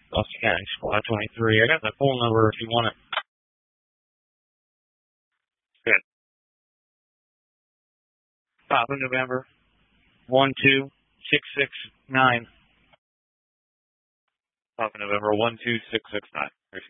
Austin County, Squad 23. I got the phone number if you want it. Good. Papa November 12669. Papa November 12669.